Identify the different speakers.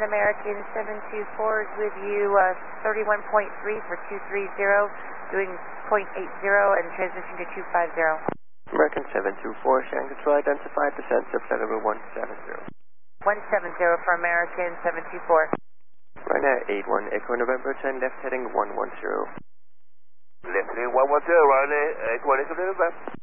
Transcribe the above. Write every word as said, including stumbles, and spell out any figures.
Speaker 1: one, American seven two four is with you, uh, thirty-one point three for two three zero, doing point eight zero and transition to two five zero.
Speaker 2: American seven two four, Shannon Control, identified descent of level one seven zero.
Speaker 1: one seven zero for American seven two four.
Speaker 2: Ryanair eight one, Echo November ten, left heading one one zero.
Speaker 3: Left heading one one zero, Ryanair eight one, Echo November.